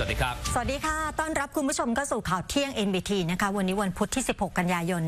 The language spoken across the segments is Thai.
วัสดีครับสวัสดีค่ะต้อนรับคุณผู้ชมเข้าสู่ข่าวเที่ยง NBT นะคะวันนี้วันพุธที่16กันยายน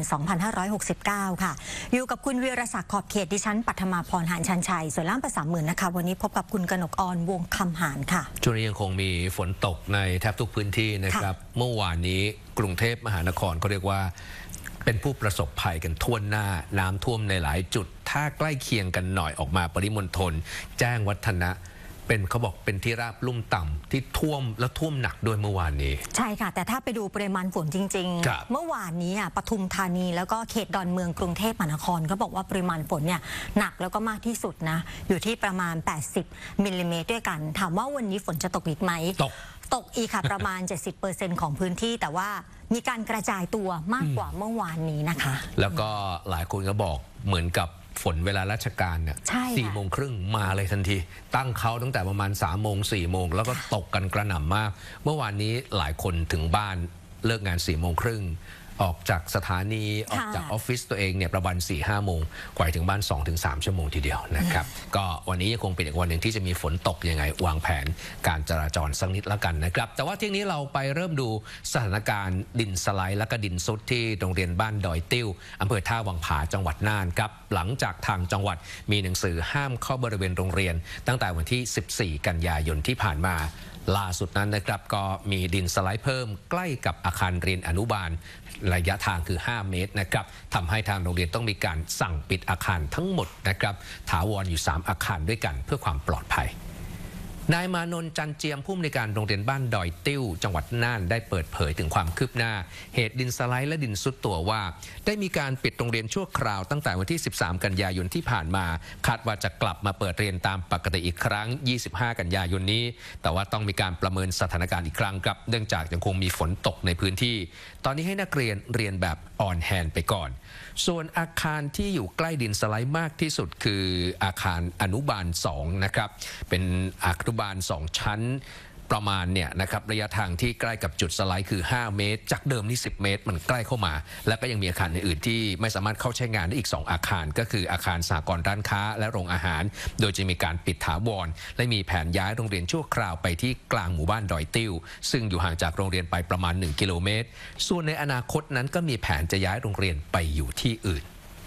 2569ค่ะอยู่กับคุณวีรศักดิ์ขอบเขตดิฉันปัทมาพรหานชันชัยส่วนล่ามภาษาหมื่นนะคะวันนี้พบกับคุณกนกออนวงคำหานค่ะช่วงนี้ยังคงมีฝนตกในแทบทุกพื้นที่นะครับเมื่อวานนี้กรุงเทพมหานครเขาเรียกว่าเป็นผู้ประสบภัยกันทั่วหน้าน้ำท่วมในหลายจุดถ้าใกล้เคียงกันหน่อยออกมาปริมณฑลแจ้งวัฒนะเป็นเขาบอกเป็นที่ราบลุ่มต่ำที่ท่วมและท่วมหนักด้วยเมื่อวานนี้ใช่ค่ะแต่ถ้าไปดูปริมาณฝนจริงๆเมื่อวานนี้ปทุมธานีแล้วก็เขตดอนเมืองกรุงเทพมหานครเขาบอกว่าปริมาณฝนเนี่ยหนักแล้วก็มากที่สุดนะอยู่ที่ประมาณ80มิลลิเมตรด้วยกันถามว่าวันนี้ฝนจะตกอีกไหมตกอีกค่ะประมาณ 70% ของพื้นที่แต่ว่ามีการกระจายตัวมากกว่าเมื่อวานนี้นะคะแล้วก็หลายคนก็บอกเหมือนกับฝนเวลาราชการเนี่ย4 โมงครึ่งมาเลยทันทีตั้งเขาตั้งแต่ประมาณ3 โมง 4 โมงแล้วก็ตกกันกระหน่ำมากเมื่อวานนี้หลายคนถึงบ้านเลิกงาน4 โมงครึ่งออกจากสถานีออกจากออฟฟิศตัวเองเนี่ยประมาณ 4-5 โมงกว่าถึงบ้าน 2-3 ชั่วโมงทีเดียวนะครับก็วันนี้ยังคงเป็นอีกวันหนึ่งที่จะมีฝนตกยังไงวางแผนการจราจรสักนิดแล้วกันนะครับแต่ว่าที่นี้เราไปเริ่มดูสถานการณ์ดินสไลด์และก็ดินซุดที่โรงเรียนบ้านดอยติ้วอำเภอท่าวังผาจังหวัดน่านครับหลังจากทางจังหวัดมีหนังสือห้ามเข้าบริเวณโรงเรียนตั้งแต่วันที่14 กันยายนที่ผ่านมาล่าสุดนั้นนะครับก็มีดินสไลด์เพิ่มใกล้กับอาคารเรียนอนุบาลระยะทางคือ5 เมตรนะครับทำให้ทางโรงเรียนต้องมีการสั่งปิดอาคารทั้งหมดนะครับถาวรอยู่3 อาคารด้วยกันเพื่อความปลอดภัยนายมานนท์จันเจียมผู้อำนวยการโรงเรียนบ้านดอยติ้วจังหวัดน่านได้เปิดเผยถึงความคืบหน้าเหตุดินสไลด์และดินซุดตัวว่าได้มีการปิดโรงเรียนชั่วคราวตั้งแต่วันที่13 กันยายนที่ผ่านมาคาดว่าจะกลับมาเปิดเรียนตามปกติอีกครั้ง25 กันยายนนี้แต่ว่าต้องมีการประเมินสถานการณ์อีกครั้งครับเนื่องจากยังคงมีฝนตกในพื้นที่ตอนนี้ให้นักเรียนเรียนแบบออนแฮนด์ไปก่อนส่วนอาคารที่อยู่ใกล้ดินสไลด์มากที่สุดคืออาคารอนุบาล2นะครับเป็นอาคารอนุบาล2 ชั้นประมาณเนี่ยนะครับระยะทางที่ใกล้กับจุดสไลด์คือ5 เมตรจากเดิมนี่10 เมตรมันใกล้เข้ามาแล้วก็ยังมีอาคารอื่นๆที่ไม่สามารถเข้าใช้งานได้อีก2 อาคารก็คืออาคารสหกรณ์ร้านค้าและโรงอาหารโดยจะมีการปิดถาวรและมีแผนย้ายโรงเรียนชั่วคราวไปที่กลางหมู่บ้านดอยติ้วซึ่งอยู่ห่างจากโรงเรียนไปประมาณ1 กิโลเมตรส่วนในอนาคตนั้นก็มีแผนจะย้ายโรงเรียนไปอยู่ที่อื่น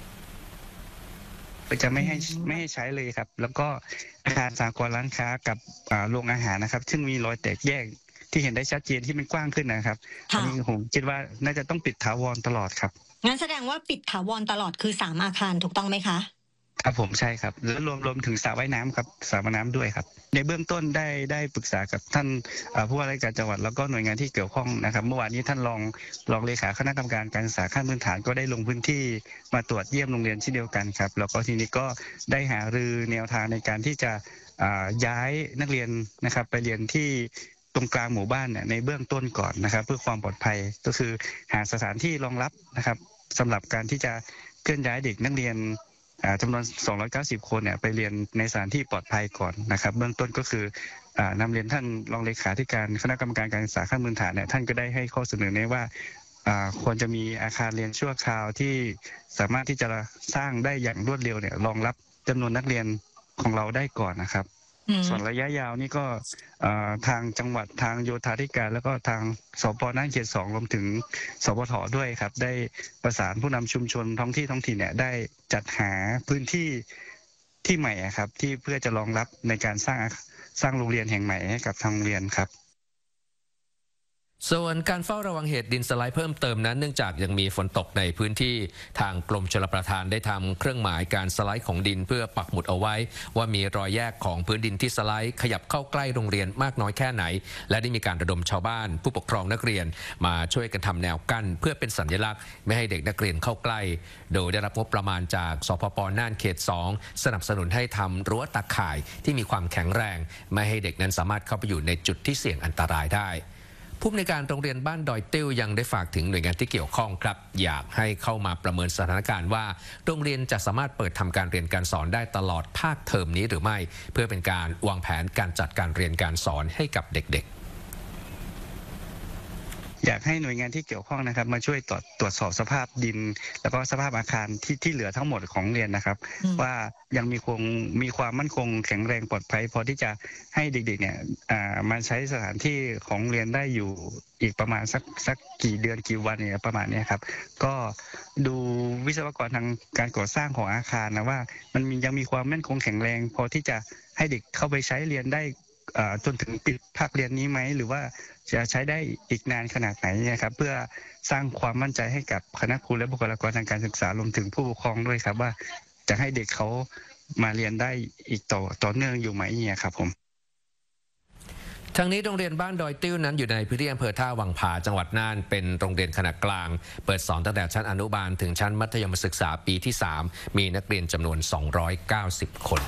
จะไม่ให้ใช้เลยครับแล้วก็อาคารสหกรณ์ร้านค้ากับโรงอาหารนะครับซึ่งมีรอยแตกแยกที่เห็นได้ชัดเจนที่มันกว้างขึ้นนะครับอันนี้ผมคิดว่าน่าจะต้องปิดถาวรตลอดครับงั้นแสดงว่าปิดถาวรตลอดคือ3 อาคารถูกต้องไหมคะครับผมใช่ครับแล้วรวมถึงสระว่ายน้ำครับสระว่ายน้ำด้วยครับในเบื้องต้นได้ปรึกษากับท่านผู้ว่าราชการจังหวัดแล้วก็หน่วยงานที่เกี่ยวข้องนะครับเมื่อวานนี้ท่านรองเลขาคณะกรรมการการศึกษาขั้นพื้นฐานก็ได้ลงพื้นที่มาตรวจเยี่ยมโรงเรียนเช่นเดียวกันครับแล้วก็ทีนี้ก็ได้หารือแนวทางในการที่จะย้ายนักเรียนนะครับไปเรียนที่ตรงกลางหมู่บ้านเนี่ยในเบื้องต้นก่อนนะครับเพื่อความปลอดภัยก็คือหาสถานที่รองรับนะครับสำหรับการที่จะเคลื่อนย้ายเด็กนักเรียนจำนวน290 คนเนี่ยไปเรียนในสถานที่ปลอดภัยก่อนนะครับเบื้องต้นก็คือนำเรียนท่านรองเลขาธิการคณะกรรมการการศึกษาขั้นพื้นฐานเนี่ยท่านก็ได้ให้ข้อเสนอแนะว่าควรจะมีอาคารเรียนชั่วคราวที่สามารถที่จะสร้างได้อย่างรวดเร็วเนี่ยรองรับจำนวนนักเรียนของเราได้ก่อนนะครับส่วนระยะยาวนี่ก็ทางจังหวัดทางโยธาธิการแล้วก็ทางสป.น่านเขต 2รวมถึงสปท.ด้วยครับได้ประสานผู้นำชุมชนท้องถิ่นเนี่ยได้จัดหาพื้นที่ที่ใหม่ครับที่เพื่อจะรองรับในการสร้างโรงเรียนแห่งใหม่ให้กับทางโรงเรียนครับส่วนการเฝ้าระวังเหตุดินสไลด์เพิ่มเติมนั้นเนื่องจากยังมีฝนตกในพื้นที่ทางกรมชลประทานได้ทำเครื่องหมายการสไลด์ของดินเพื่อปักหมุดเอาไว้ว่ามีรอยแยกของพื้นดินที่สไลด์ขยับเข้าใกล้โรงเรียนมากน้อยแค่ไหนและได้มีการระดมชาวบ้านผู้ปกครองนักเรียนมาช่วยกันทำแนวกั้นเพื่อเป็นสัญลักษณ์ไม่ให้เด็กนักเรียนเข้าใกล้โดยได้รับงบประมาณจากสพป.น่านเขต 2สนับสนุนให้ทำรั้วตาข่ายที่มีความแข็งแรงไม่ให้เด็กนั้นสามารถเข้าไปอยู่ในจุดที่เสี่ยงอันตรายได้ผู้อำนวยการโรงเรียนบ้านดอยติ้วยังได้ฝากถึงหน่วยงานที่เกี่ยวข้องครับอยากให้เข้ามาประเมินสถานการณ์ว่าโรงเรียนจะสามารถเปิดทำการเรียนการสอนได้ตลอดภาคเทอมนี้หรือไม่เพื่อเป็นการวางแผนการจัดการเรียนการสอนให้กับเด็กๆอยากให้หน่วยงานที่เกี่ยวข้องนะครับมาช่วยตรวจสอบสภาพดินแล้วก็สภาพอาคารที่เหลือทั้งหมดของโรงเรียนนะครับว่ายังมีความมั่นคงแข็งแรงปลอดภัยพอที่จะให้เด็กๆเนี่ยมาใช้สถานที่ของโรงเรียนได้อยู่อีกประมาณสักกี่เดือนกี่วันเนี่ยประมาณนี้ครับก็ดูวิศวกรทางการก่อสร้างของอาคารนะว่ามันยังมีความมั่นคงแข็งแรงพอที่จะให้เด็กเข้าไปใช้เรียนได้จนถึงปิดภาคเรียนนี้ไหมหรือว่าจะใช้ได้อีกนานขนาดไหนนะครับเพื่อสร้างความมั่นใจให้กับคณะครูและบุคลากรทางการศึกษารวมถึงผู้ปกครองด้วยครับว่าจะให้เด็กเขามาเรียนได้อีกต่อเนื่องอยู่ไหมเนี่ยครับผมทั้งนี้โรงเรียนบ้านดอยติ้วนั้นอยู่ในพื้นที่อำเภอท่าวังผาจังหวัดน่านเป็นโรงเรียนขนาดกลางเปิดสอนตั้งแต่ชั้นอนุบาลถึงชั้นมัธยมศึกษาปีที่ 3มีนักเรียนจำนวน290 คน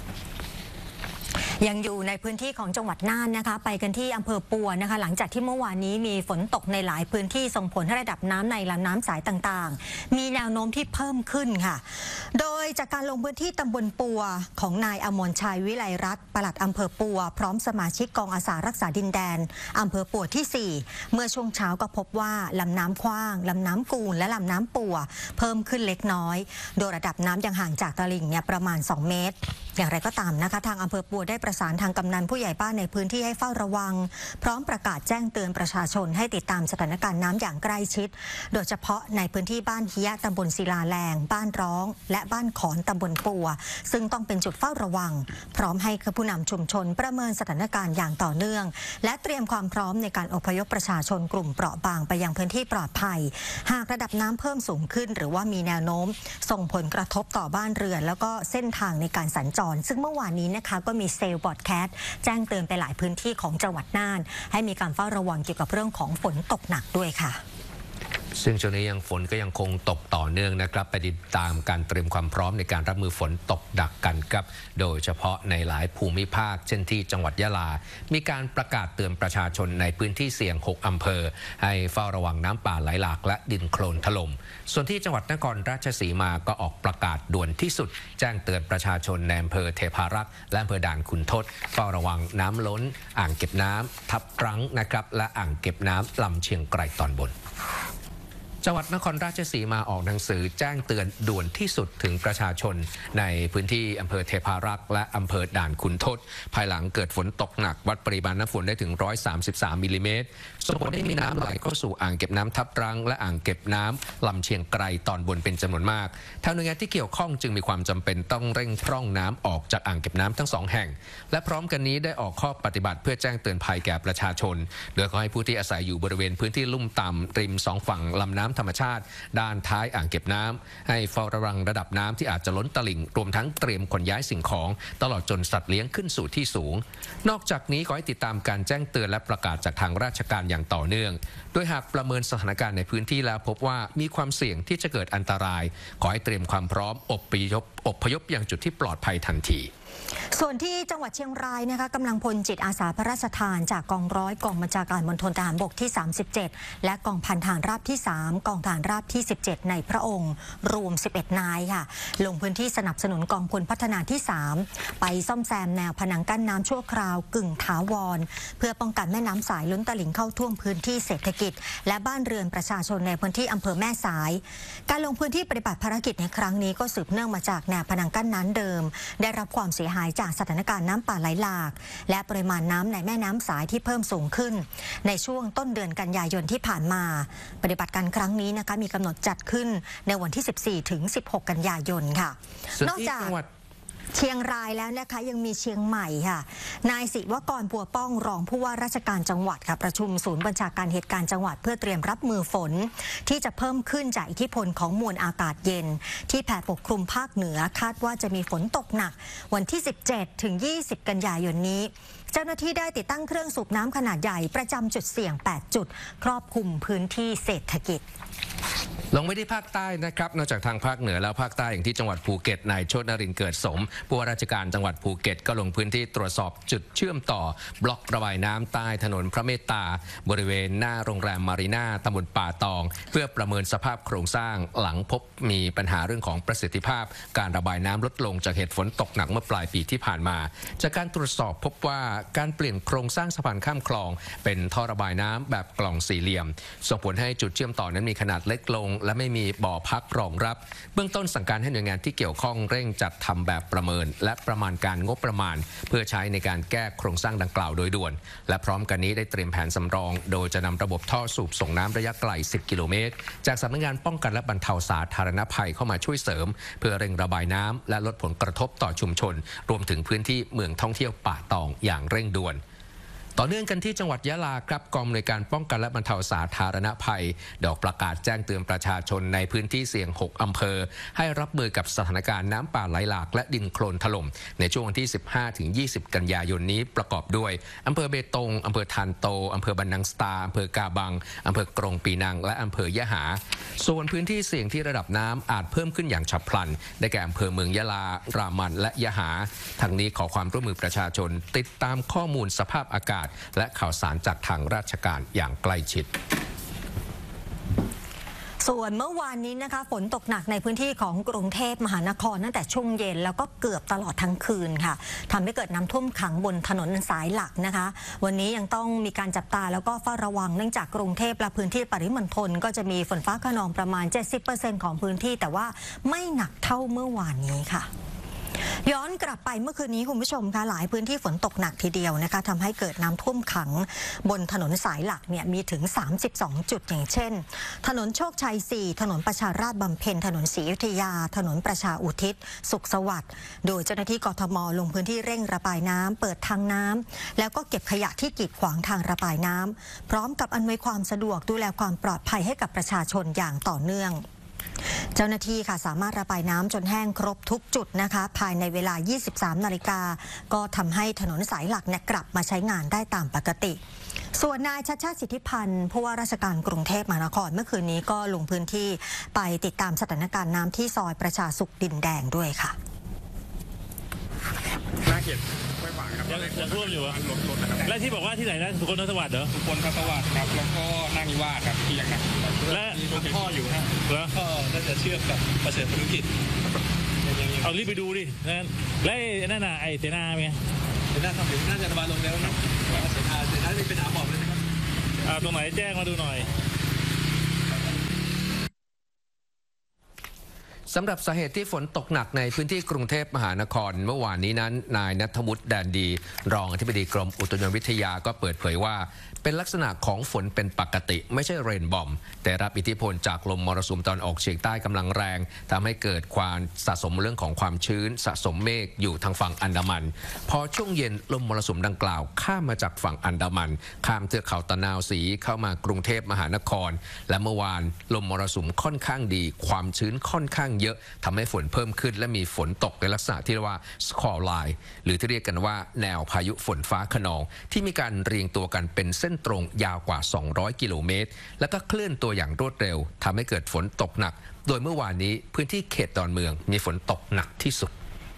ยังอยู่ในพื้นที่ของจังหวัดน่านนะคะไปกันที่อำเภอปัวนะคะหลังจากที่เมื่อวานนี้มีฝนตกในหลายพื้นที่ส่งผลให้ระดับน้ำในลำน้ำสายต่างๆมีแนวโน้มที่เพิ่มขึ้นค่ะโดยจากการลงพื้นที่ตำบลปัวของนายอมรชัยวิไลรัตน์ปลัดอำเภอปัวพร้อมสมาชิกกองอาสารักษาดินแดนอำเภอปัวที่ 4เมื่อช่วงเช้าก็พบว่าลำน้ำขว้างลำน้ำกูลและลำน้ำปัวเพิ่มขึ้นเล็กน้อยโดยระดับน้ำยังห่างจากตลิ่งเนี่ยประมาณ2 เมตรอย่างไรก็ตามนะคะทางอำเภอปัวได้ประสานทางกำนันผู้ใหญ่บ้านในพื้นที่ให้เฝ้าระวังพร้อมประกาศแจ้งเตือนประชาชนให้ติดตามสถานการณ์น้ำอย่างใกล้ชิดโดยเฉพาะในพื้นที่บ้านเฮียตำบลศิลาแรงบ้านร้องและบ้านขอนตำบลปัวซึ่งต้องเป็นจุดเฝ้าระวังพร้อมให้ผู้นำชุมชนประเมินสถานการณ์อย่างต่อเนื่องและเตรียมความพร้อมในการอพยพประชาชนกลุ่มเปราะบางไปยังพื้นที่ปลอดภัยหากระดับน้ำเพิ่มสูงขึ้นหรือว่ามีแนวโน้มส่งผลกระทบต่อบ้านเรือนแล้วก็เส้นทางในการสัญจรซึ่งเมื่อวานนี้นะคะก็มีเซลล์บอดแคสต์แจ้งเตือนไปหลายพื้นที่ของจังหวัดน่านให้มีการเฝ้าระวังเกี่ยวกับเรื่องของฝนตกหนักด้วยค่ะซึ่งช่วงนี้ฝนก็ยังคงตกต่อเนื่องนะครับไปติดตามการเตรียมความพร้อมในการรับมือฝนตกดักกันครับโดยเฉพาะในหลายภูมิภาคเช่นที่จังหวัดยะลามีการประกาศเตือนประชาชนในพื้นที่เสี่ยง6อำเภอให้เฝ้าระวังน้ำป่าไหลหลากและดินโคลนถล่มส่วนที่จังหวัดนครราชสีมาก็ออกประกาศด่วนที่สุดแจ้งเตือนประชาชนในอำเภอเทพารักษ์และอำเภอด่านขุนทดเฝ้าระวังน้ำล้นอ่างเก็บน้ำทับรั้งนะครับและอ่างเก็บน้ำลำเชียงไกรตอนบนจังหวัดนครราชสีมาออกหนังสือแจ้งเตือนด่วนที่สุดถึงประชาชนในพื้นที่อำเภอเทพารักษ์และอำเภอด่านขุนทดภายหลังเกิดฝนตกหนักวัดปริมาณน้ำฝนได้ถึง133มิลลิเมตรส่งผลให้มีน้ำไหลเข้าสู่อ่างเก็บน้ำทับรังและอ่างเก็บน้ำลำเชียงไกรตอนบนเป็นจำนวนมากทางหน่วยงานที่เกี่ยวข้องจึงมีความจำเป็นต้องเร่งพร่องน้ำออกจากอ่างเก็บน้ำทั้ง2แห่งและพร้อมกันนี้ได้ออกข้อปฏิบัติเพื่อแจ้งเตือนภัยแก่ประชาชนโดยขอให้ผู้ที่อาศัยอยู่บริเวณพื้นที่ลุ่มต่ำริม2ฝั่งลำน้ำธรรมชาติด้านท้ายอ่างเก็บน้ำให้เฝ้าระวังระดับน้ำที่อาจจะล้นตลิ่งรวมทั้งเตรียมขนย้ายสิ่งของตลอดจนสัตว์เลี้ยงขึ้นสู่ที่สูงนอกจากนี้ขอให้ติดตามการแจ้งเตือนและประกาศจากทางราชการอย่างต่อเนื่องโดยหากประเมินสถานการณ์ในพื้นที่แล้วพบว่ามีความเสี่ยงที่จะเกิดอันตรายขอให้เตรียมความพร้อมอพยพอย่างจุดที่ปลอดภัยทันทีส่วนที่จังหวัดเชียงรายนะคะกำลังพลจิตอาสาพระราชทานจากกองร้อยกองบัญชาการมณฑลทหารบกที่ 37และกองพันทหารราบที่ 3กองทหารราบที่ 17ในพระองค์รวม11นายค่ะลงพื้นที่สนับสนุนกองพลพัฒนาที่ 3ไปซ่อมแซมแนวผนังกั้นน้ำชั่วคราวกึ่งถาวรเพื่อป้องกันแม่น้ำสายล้นตลิ่งเข้าท่วมพื้นที่เศรษฐกิจและบ้านเรือนประชาชนในพื้นที่อำเภอแม่สายการลงพื้นที่ปฏิบัติภารกิจในครั้งนี้ก็สืบเนื่องมาจากแนวผนังกั้นน้ำเดิมได้รับความเสียหายจากสถานการณ์น้ำป่าไหลหลากและปริมาณน้ำในแม่น้ำสายที่เพิ่มสูงขึ้นในช่วงต้นเดือนกันยายนที่ผ่านมาปฏิบัติการครั้งนี้นะคะมีกำหนดจัดขึ้นในวันที่ 14 ถึง 16 กันยายนค่ะนอกจากเชียงรายแล้วนะคะยังมีเชียงใหม่ค่ะนายศิวกรบัวป้องรองผู้ว่าราชการจังหวัดค่ะประชุมศูนย์บัญชาการเหตุการณ์จังหวัดเพื่อเตรียมรับมือฝนที่จะเพิ่มขึ้นจากอิทธิพลของมวลอากาศเย็นที่แผ่ปกคลุมภาคเหนือคาดว่าจะมีฝนตกหนักวันที่ 17 ถึง 20 กันยายนนี้เจ้าหน้าที่ได้ติดตั้งเครื่องสูบน้ำขนาดใหญ่ประจำจุดเสี่ยง8จุดครอบคลุมพื้นที่เศรษฐกิจลงไปที่ภาคใต้นะครับนอกจากทางภาคเหนือแล้วภาคใต้อย่างที่จังหวัดภูเก็ตนายโชตินรินทร์เกิดสมผู้ว่าราชการจังหวัดภูเก็ตก็ลงพื้นที่ตรวจสอบจุดเชื่อมต่อบล็อกระบายน้ำใต้ถนนพระเมตตาบริเวณหน้าโรงแรมมารีนาตำบลป่าตองเพื่อประเมินสภาพโครงสร้างหลังพบมีปัญหาเรื่องของประสิทธิภาพการระบายน้ำลดลงจากเหตุฝนตกหนักเมื่อปลายปีที่ผ่านมาจากการตรวจสอบพบว่าการเปลี่ยนโครงสร้างสะพานข้ามคลองเป็นท่อระบายน้ำแบบกล่องสี่เหลี่ยมส่งผลให้จุดเชื่อมต่อนั้นมีขนาดเล็กลงและไม่มีบ่อพักรองรับเบื้องต้นสั่งการให้หน่วยงานที่เกี่ยวข้องเร่งจัดทำแบบประเมินและประมาณการงบประมาณเพื่อใช้ในการแก้โครงสร้างดังกล่าวโดยด่วนและพร้อมกันนี้ได้เตรียมแผนสำรองโดยจะนำระบบท่อสูบส่งน้ำระยะไกล10 กิโลเมตรจากสำนักงานป้องกันและบรรเทาสาธารณภัยเข้ามาช่วยเสริมเพื่อเร่งระบายน้ำและลดผลกระทบต่อชุมชนรวมถึงพื้นที่เมืองท่องเที่ยวป่าตองอย่างเร่งด่วนต่อเนื่องกันที่จังหวัดยะลาครับกองอำนวยการป้องกันและบรรเทาสาธารณภัยดอกประกาศแจ้งเตือนประชาชนในพื้นที่เสี่ยง6อำเภอให้รับมือกับสถานการณ์น้ำป่าไหลหลากและดินโคลนถล่มในช่วงวันที่ 15-20 กันยายนนี้ประกอบด้วยอำเภอเบตงอำเภอทานโตอำเภอบันนังสตาอำเภอกาบังอำเภอกรงปีนังและอำเภอยะหาส่วนพื้นที่เสี่ยงที่ระดับน้ำอาจเพิ่มขึ้นอย่างฉับพลันได้แก่อำเภอเมืองยะลารามันและยะหาทางนี้ขอความร่วมมือประชาชนติดตามข้อมูลสภาพอากาศและข่าวสารจากทางราชการอย่างใกล้ชิดส่วนเมื่อวานนี้นะคะฝนตกหนักในพื้นที่ของกรุงเทพมหานครตั้งแต่ช่วงเย็นแล้วก็เกือบตลอดทั้งคืนค่ะทำให้เกิดน้ำท่วมขังบนถนนสายหลักนะคะวันนี้ยังต้องมีการจับตาแล้วก็เฝ้าระวังเนื่องจากกรุงเทพและพื้นที่ปริมณฑลก็จะมีฝนฟ้าคะนองประมาณ 70% ของพื้นที่แต่ว่าไม่หนักเท่าเมื่อวานนี้ค่ะย้อนกลับไปเมื่อคืนนี้คุณผู้ชมคะหลายพื้นที่ฝนตกหนักทีเดียวนะคะทำให้เกิดน้ำท่วมขังบนถนนสายหลักเนี่ยมีถึง32จุดอย่างเช่นถนนโชคชัย4ถนนประชาราษฎร์บำเพ็ญถนนศรีอยุธยาถนนประชาอุทิศสุขสวัสดิ์โดยเจ้าหน้าที่กทมลงพื้นที่เร่งระบายน้ำเปิดทางน้ำแล้วก็เก็บขยะที่กีดขวางทางระบายน้ำพร้อมกับอำนวยความสะดวกดูแลความปลอดภัยให้กับประชาชนอย่างต่อเนื่องเจ้าหน้าที่ค่ะสามารถระบายน้ำจนแห้งครบทุกจุดนะคะภายในเวลา 23 นาฬิกาก็ทำให้ถนนสายหลักเนี่ยกลับมาใช้งานได้ตามปกติส่วนนายชัชชาติสิทธิพันธ์ผู้ว่าราชการกรุงเทพมหานครเมื่อคืนนี้ก็ลงพื้นที่ไปติดตามสถานการณ์น้ำที่ซอยประชาสุขดินแดงด้วยค่ะน่าเกลียดไม่หวานครับยังท่วมอยู่อ่ะและที่บอกว่าที่ไหนนะสุคนทศวรรษเหรอสุคนทศวรรษครับแล้วก็นานิวาสครับที่ยังหนักและมีท่ออยู่นะท่อน่าจะเชื่อมกับประเสริฐธุรกิจเอารีบไปดูดิและนั่นน่ะไอเสนาไงเสนาทำอยู่น่าจะระบายลงแล้วนะเสนานี่เป็นหาบอกเลยนะครับตรงไหนแจ้งมาดูหน่อยสำหรับสาเหตุที่ฝนตกหนักในพื้นที่กรุงเทพมหานครเมื่อวานนี้นั้นนายณัฐวุฒิแดนดีรองอธิบดีกรมอุตุนิยมวิทยาก็เปิดเผยว่าเป็นลักษณะของฝนเป็นปกติไม่ใช่เรนบอมแต่รับอิทธิพลจากลมมรสุมตอนออกเฉียงใต้กำลังแรงทำให้เกิดความสะสมเรื่องของความชื้นสะสมเมฆอยู่ทางฝั่งอันดามันพอช่วงเย็นลมมรสุมดังกล่าวข้ามมาจากฝั่งอันดามันข้ามเทือกเขาตะนาวศรีเข้ามากรุงเทพมหานครและเมื่อวานลมมรสุมค่อนข้างดีความชื้นค่อนข้างเยอะทำให้ฝนเพิ่มขึ้นและมีฝนตกในลักษณะที่เรียกว่าสคอร์ไลน์หรือที่เรียกกันว่าแนวพายุฝนฟ้าคะนองที่มีการเรียงตัวกันเป็นเส้นตรงยาวกว่า200 กิโลเมตรแล้วก็เคลื่อนตัวอย่างรวดเร็วทำให้เกิดฝนตกหนักโดยเมื่อวานนี้พื้นที่เขตดอนเมืองมีฝนตกหนักที่สุด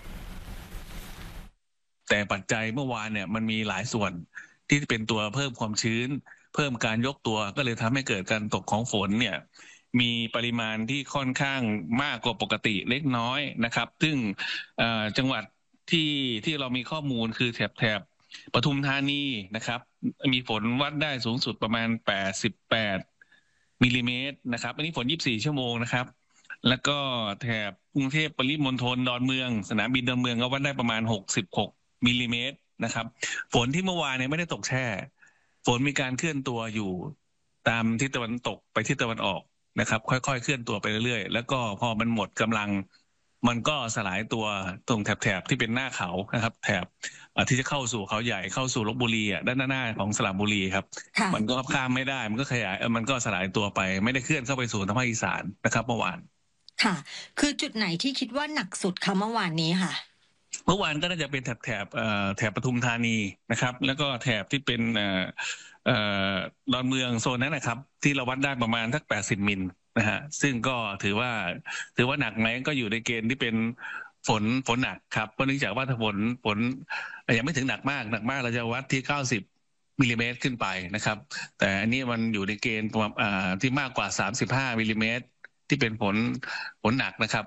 แต่ปัจจัยเมื่อวานเนี่ยมันมีหลายส่วนที่เป็นตัวเพิ่มความชื้นเพิ่มการยกตัวก็เลยทำให้เกิดการตกของฝนเนี่ยมีปริมาณที่ค่อนข้างมากกว่าปกติเล็กน้อยนะครับซึ่งจังหวัดที่เรามีข้อมูลคือแถบปทุมธานีนะครับมีฝนวัดได้สูงสุดประมาณ88มิลลิเมตรนะครับอันนี้ฝน24ชั่วโมงนะครับแล้วก็แถบกรุงเทพปริมณฑลดอนเมืองสนามบินดอนเมืองก็วัดได้ประมาณ66มิลลิเมตรนะครับฝนที่เมื่อวานเนี่ยไม่ได้ตกแช่ฝนมีการเคลื่อนตัวอยู่ตามทิศตะวันตกไปทิศตะวันออกนะครับค่อยๆเคลื่อนตัวไปเรื่อยๆแล้วก็พอมันหมดกำลังมันก็สลายตัวตรงแถบที่เป็นหน้าเขานะครับแถบที่จะเข้าสู่เขาใหญ่เข้าสู่ลพบุรีด้านหน้าของสระบุรีครับมันก็ข้ามไม่ได้มันก็ขยายมันก็สลายตัวไปไม่ได้เคลื่อนเข้าไปสู่ทางภาคอีสานนะครับเมื่อวานค่ะคือจุดไหนที่คิดว่าหนักสุดคะเมื่อวานนี้ค่ะเมื่อวานก็น่าจะเป็นแถบปทุมธานีนะครับแล้วก็แถบที่เป็นดอนเมืองโซนนั้นนะครับที่เราวัดได้ประมาณสัก80มิลนะฮะซึ่งก็ถือว่าหนักไหมก็อยู่ในเกณฑ์ที่เป็นฝนหนักครับเพราะเนื่องจากว่าถ้าฝนยังไม่ถึงหนักมากเราจะวัดที่90มิลลิเมตรขึ้นไปนะครับแต่อันนี้มันอยู่ในเกณฑ์ที่มากกว่า35มิลลิเมตรที่เป็นฝนหนักนะครับ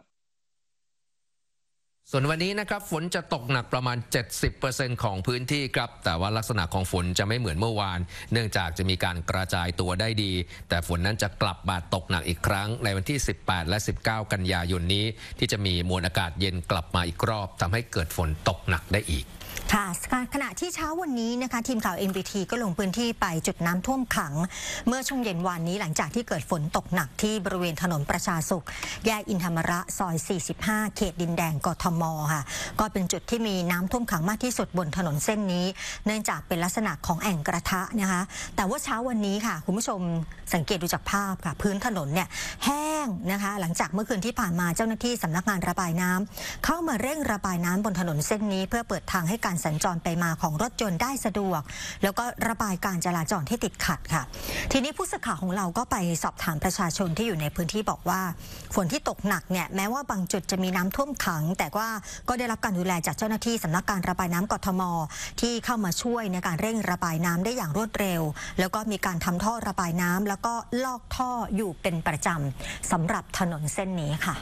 ส่วนวันนี้นะครับฝนจะตกหนักประมาณ 70% ของพื้นที่ครับแต่ว่าลักษณะของฝนจะไม่เหมือนเมื่อวานเนื่องจากจะมีการกระจายตัวได้ดีแต่ฝนนั้นจะกลับมาตกหนักอีกครั้งในวันที่18และ19กันยายนนี้ที่จะมีมวลอากาศเย็นกลับมาอีกรอบทำให้เกิดฝนตกหนักได้อีกค่ะขณะที่เช้าวันนี้นะคะทีมข่าว MBT ก็ลงพื้นที่ไปจุดน้ำท่วมขังเมื่อช่วงเย็นวันนี้หลังจากที่เกิดฝนตกหนักที่บริเวณถนนประชาสุขแยกอินธรรมระซอย45เขตดินแดงกทมค่ะก็เป็นจุดที่มีน้ำท่วมขังมากที่สุดบนถนนเส้นนี้เนื่องจากเป็นลักษณะของแอ่งกระทะนะคะแต่ว่าเช้าวันนี้ค่ะคุณผู้ชมสังเกตดูจากภาพค่ะพื้นถนนเนี่ยแห้งนะคะหลังจากเมื่อคืนที่ผ่านมาเจ้าหน้าที่สำนักงานระบายน้ำเข้ามาเร่งระบายน้ำบนถนนเส้นนี้เพื่อเปิดทางให้การสัญจรไปมาของรถยนต์ได้สะดวกแล้วก็ระบายการจราจรที่ติดขัดค่ะทีนี้ผู้สื่อข่าวของเราก็ไปสอบถามประชาชนที่อยู่ในพื้นที่บอกว่าฝนที่ตกหนักเนี่ยแม้ว่าบางจุดจะมีน้ำท่วมขังแต่ว่าก็ได้รับการดูแลจากเจ้าหน้าที่สำนักการระบายน้ำกทมที่เข้ามาช่วยในการเร่งระบายน้ำได้อย่างรวดเร็วแล้วก็มีการทำท่อระบายน้ำแล้วก็ลอกท่ออยู่เป็นประจำสำหรับถนนเส้นนี้ค่ะ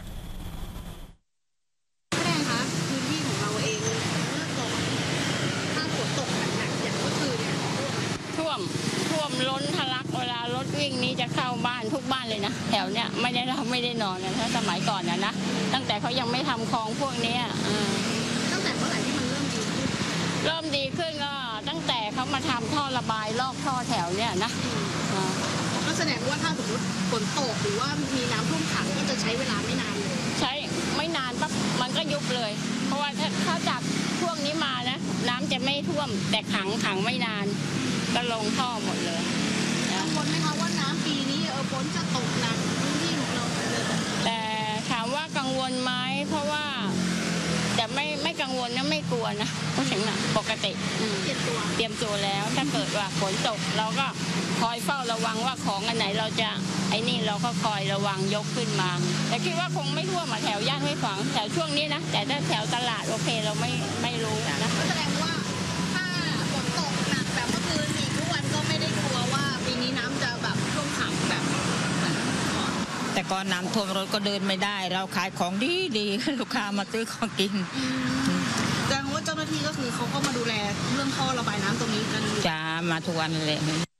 ท่วมล้นทะลักเวลารถวิ่งนี้จะเข้าบ้านทุกบ้านเลยนะแถวเนี้ยไม่ได้นอนนะถ้าสมัยก่อนนะตั้งแต่เขายังไม่ทำคลองพวกนี้ตั้งแต่เมื่อไหร่ที่มันเริ่มดีขึ้นก็ตั้งแต่เขามาทำท่อระบายลอกท่อแถวเนี้ยนะก็แสดงว่าถ้าสมมติฝนตกหรือว่ามีน้ำท่วมขังก็จะใช้เวลาไม่นานเลยใช้ไม่นานปั๊บมันก็ยุบเลยเพราะว่าถ้าจากพวกนี้มานะน้ำจะไม่ท่วมแต่ขังไม่นานก็ลงท่อหมดเลยกังวลไหมคะว่าน้ำปีนี้ฝนจะตกหนักพื้นที่ของเราเลยแต่ถามว่ากังวลไหมเพราะว่าแต่ไม่กังวลนะไม่กลัวนะเพราะฉะนั้นปกติเตรียมตัวแล้วถ้าเกิดว่าฝนตกเราก็คอยเฝ้าระวังว่าของอันไหนเราจะเราก็คอยระวังยกขึ้นมาแต่คิดว่าคงไม่ท่วมแถวย่านห้วยขวางแถวช่วงนี้นะแต่ถ้าแถวตลาดโอเคเราไม่รู้นะก็แสดงว่าถ้าฝนตกหนักแบบเมื่อคืนอีกทุกวันก็ไม่ได้กลัวว่าปีนี้น้ำจะแบบท่วมขังแบบแต่ก่อนน้ำท่วมรถก็เดินไม่ได้เราขายของดีลูกค้ามาซื้อของกินแสดงว่าเจ้าหน้าที่ก็คือเขาก็มาดูแลเรื่องท่อระบายน้ำตรงนี้กันจ้ามาทุกวันเลย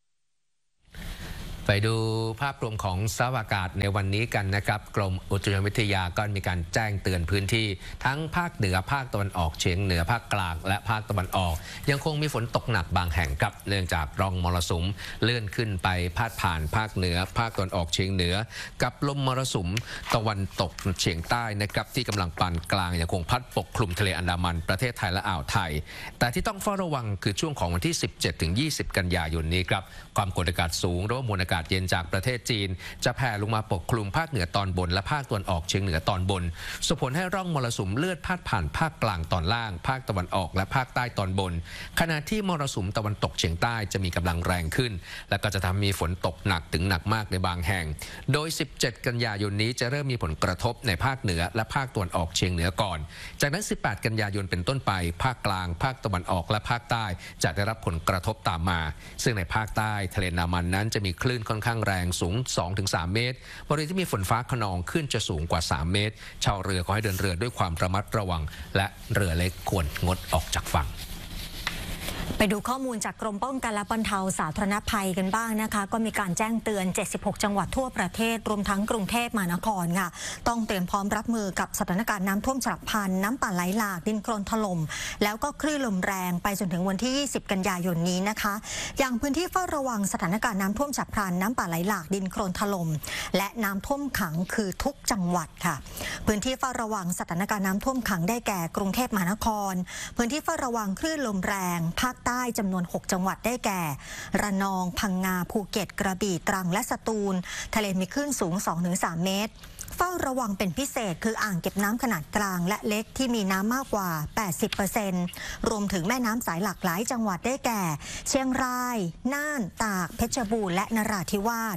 ไปดูภาพรวมของสภาพอากาศในวันนี้กันนะครับกรมอุตุนิยมวิทยาก็มีการแจ้งเตือนพื้นที่ทั้งภาคเหนือภาคตะวันออกเฉียงเหนือภาคกลางและภาคตะวันออกยังคงมีฝนตกหนักบางแห่งครับเนื่องจากร่องมรสุมเลื่อนขึ้นไปพาดผ่านภาคเหนือภาคตะวันออกเฉียงเหนือกับลมมรสุมตะวันตกเฉียงใต้นะครับที่กำลังปานกลางยังคงพัดปกคลุมทะเลอันดามันประเทศไทยและอ่าวไทยแต่ที่ต้องเฝ้าระวังคือช่วงของวันที่ 17-20 กันยายนนี้ครับความกดอากาศสูงหรือว่ามวลอากาศเย็นจากประเทศจีนจะแผ่ลงมาปกคลุมภาคเหนือตอนบนและภาคตะวันออกเฉียงเหนือตอนบนส่งผลให้ร่องมรสุมเลื่อนพาดผ่านภาคกลางตอนล่างภาคตะวันออกและภาคใต้ตอนบนขณะที่มรสุมตะวันตกเฉียงใต้จะมีกำลังแรงขึ้นและก็จะทำให้มีฝนตกหนักถึงหนักมากในบางแห่งโดย 17 กันยายนนี้จะเริ่มมีผลกระทบในภาคเหนือและภาคตะวันออกเฉียงเหนือก่อนจากนั้น 18 กันยายนเป็นต้นไปภาคกลางภาคตะวันออกและภาคใต้จะได้รับผลกระทบตามมาซึ่งในภาคใต้ทะเลอันดามันนั้นจะมีคลื่นค่อนข้างแรงสูง 2-3 เมตรบริเวณที่มีฝนฟ้าคะนองขึ้นจะสูงกว่า3 เมตรชาวเรือขอให้เดินเรือด้วยความระมัดระวังและเรือเล็กควรงดออกจากฝั่งไปดูข้อมูลจากกรมป้องกันและบรรเทาสาธารณภัยกันบ้างนะคะก็มีการแจ้งเตือน76จังหวัดทั่วประเทศรวมทั้งกรุงเทพมหานครค่ะต้องเตรียมพร้อมรับมือกับสถานการณ์น้ำท่วมฉับพลันน้ำป่าไหลหลากดินโคลนถล่มแล้วก็คลื่นลมแรงไปจนถึงวันที่20กันยายนนี้นะคะอย่างพื้นที่เฝ้าระวังสถานการณ์น้ำท่วมฉับพลันน้ำป่าไหลหลากดินโคลนถล่มและน้ำท่วมขังคือทุกจังหวัดค่ะพื้นที่เฝ้าระวังสถานการณ์น้ำท่วมขังได้แก่กรุงเทพมหานครพื้นที่เฝ้าระวังคลื่นลมแรงภาคใต้จำนวน6จังหวัดได้แก่ระนองพังงาภูเก็ตกระบี่ตรังและสตูลทะเลมีคลื่นสูง 2-3 เมตรเฝ้าระวังเป็นพิเศษคืออ่างเก็บน้ำขนาดกลางและเล็กที่มีน้ำมากกว่า 80% รวมถึงแม่น้ำสายหลากหลายจังหวัดได้แก่เชียงรายน่านตากเพชรบูรณ์และนราธิวาส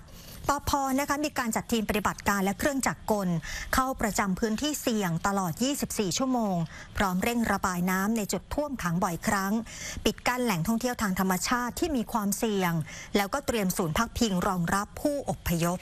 ปภ.นะคะมีการจัดทีมปฏิบัติการและเครื่องจักรกลเข้าประจำพื้นที่เสี่ยงตลอด 24 ชั่วโมงพร้อมเร่งระบายน้ำในจุดท่วมขังบ่อยครั้งปิดกั้นแหล่งท่องเที่ยวทางธรรมชาติที่มีความเสี่ยงแล้วก็เตรียมศูนย์พักพิงรองรับผู้อพยพ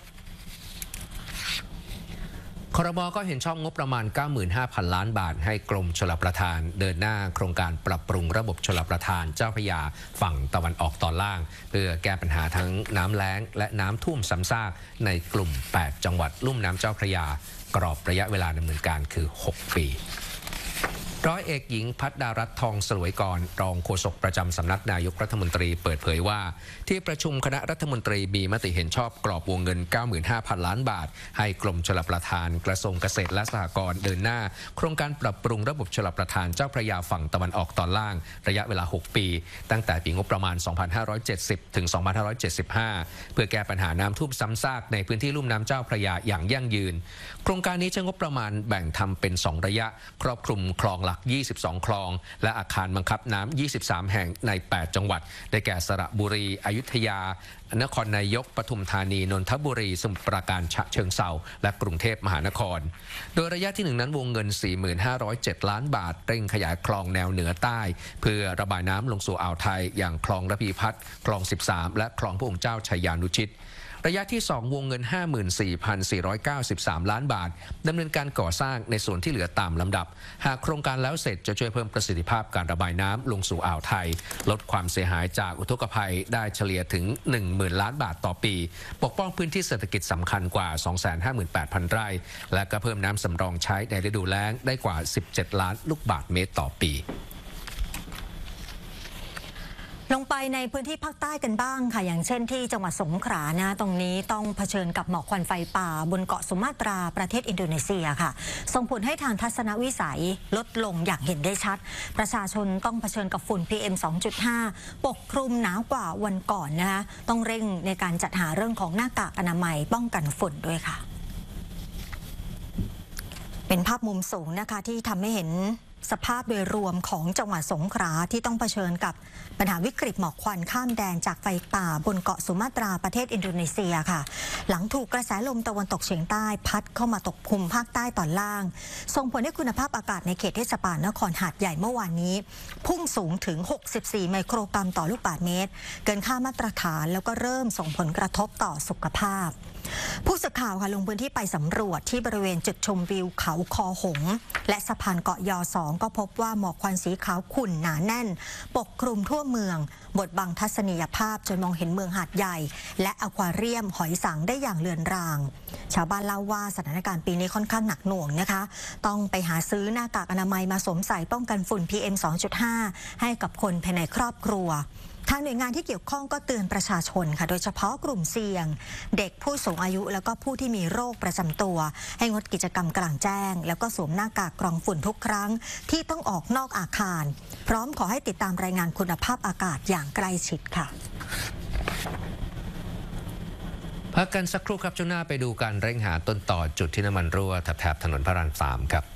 ครม.ก็เห็นชอบงบประมาณ 95,000 ล้านบาทให้กรมชลประทานเดินหน้าโครงการปรับปรุงระบบชลประทานเจ้าพระยาฝั่งตะวันออกตอนล่างเพื่อแก้ปัญหาทั้งน้ำแล้งและน้ำท่วมซ้ำซากในกลุ่ม 8 จังหวัดลุ่มน้ำเจ้าพระยากรอบระยะเวลาดำเนินการคือ 6 ปีร้อยเอกหญิงพัฒดารัตน์ทองสลวยกรรองโฆษกประจำสำนักนายกรัฐมนตรีเปิดเผยว่าที่ประชุมคณะรัฐมนตรีมีมติเห็นชอบกรอบวงเงิน 95,000 ล้านบาทให้กรมชลประทานกระทรวงเกษตรและสหกรณ์เดินหน้าโครงการปรับปรุงระบบชลประทานเจ้าพระยาฝั่งตะวันออกตอนล่างระยะเวลา 6 ปีตั้งแต่ปีงบประมาณ 2570 ถึง 2575 เพื่อแก้ปัญหาน้ำท่วมซ้ำซากในพื้นที่ลุ่มน้ำเจ้าพระยาอย่างยั่งยืนโครงการนี้ใช้งบประมาณแบ่งทำเป็น 2 ระยะครอบคลุมคลองหลัก22 คลองและอาคารบังคับน้ำ23 แห่งใน 8 จังหวัดได้แก่สระบุรีอยุธยานครนายกปทุมธานีนนทบุรีสมุทรปราการฉะเชิงเทราและกรุงเทพมหานครโดยระยะที่1นั้นวงเงิน 4507 ล้านบาทเร่งขยายคลองแนวเหนือใต้เพื่อระบายน้ำลงสู่อ่าวไทยอย่างคลองระพีพัฒน์คลอง13และคลองพระองค์เจ้าชัยยานุชิตระยะที่2วงเงิน 54,493 ล้านบาทดำเนินการก่อสร้างในส่วนที่เหลือตามลำดับหากโครงการแล้วเสร็จจะช่วยเพิ่มประสิทธิภาพการระบายน้ำลงสู่อ่าวไทยลดความเสียหายจากอุทกภัยได้เฉลี่ยถึง 10,000 ล้านบาทต่อปีปกป้องพื้นที่เศรษฐกิจสำคัญกว่า 258,000 ไร่และก็เพิ่มน้ำสำรองใช้ในฤดูแล้งได้กว่า 17 ล้านลูกบาศก์เมตรต่อปีลงไปในพื้นที่ภาคใต้กันบ้างค่ะอย่างเช่นที่จังหวัดสงขลานะตรงนี้ต้องเผชิญกับหมอกควันไฟป่าบนเกาะสุมาตราประเทศอินโดนีเซียค่ะส่งผลให้ทางทัศนวิสัยลดลงอย่างเห็นได้ชัดประชาชนต้องเผชิญกับฝุ่น PM 2.5 ปกคลุมหนาวกว่าวันก่อนนะคะต้องเร่งในการจัดหาเรื่องของหน้ากากอนามัยป้องกันฝุ่นด้วยค่ะเป็นภาพมุมสูงนะคะที่ทำให้เห็นสภาพโดยรวมของจังหวัดสงขลาที่ต้องเผชิญกับปัญหาวิกฤตหมอกควันข้ามแดนจากไฟป่าบนเกาะสุมาตราประเทศอินโดนีเซียค่ะหลังถูกกระแสลมตะวันตกเฉียงใต้พัดเข้ามาปกคลุมภาคใต้ตอนล่างส่งผลให้คุณภาพอากาศในเขตเทศบาลนครหาดใหญ่เมื่อวานนี้พุ่งสูงถึง64ไมโครกรัมต่อลูกบาศก์เมตรเกินค่ามาตรฐานแล้วก็เริ่มส่งผลกระทบต่อสุขภาพผู้สื่อข่าวค่ะลงพื้นที่ไปสำรวจที่บริเวณจุดชมวิวเขาคอหงและสะพานเกาะยอ2ก็พบว่าหมอกควันสีขาวขุ่นหนาแน่นปกคลุมทั่วเมืองบดบังทัศนียภาพจนมองเห็นเมืองหาดใหญ่และอควาเรียมหอยสังได้อย่างเลือนรางชาวบ้านเล่าว่าสถานการณ์ปีนี้ค่อนข้างหนักหน่วงนะคะต้องไปหาซื้อหน้ากากอนามัยมาสวมใส่ป้องกันฝุ่น PM 2.5 ให้กับคนภายในครอบครัวทางหน่วยงานที่เกี่ยวข้องก็เตือนประชาชนค่ะโดยเฉพาะกลุ่มเสี่ยงเด็กผู้สูงอายุแล้วก็ผู้ที่มีโรคประจำตัวให้งดกิจกรรมกลางแจ้งแล้วก็สวมหน้ากากกรองฝุ่นทุกครั้งที่ต้องออกนอกอาคารพร้อมขอให้ติดตามรายงานคุณภาพอากาศอย่างใกล้ชิดค่ะพักกันสักครู่ครับช่วงหน้าไปดูการเร่งหาต้นต่อจุดที่น้ำมันรั่วแถบถนนพระราม 3ครับ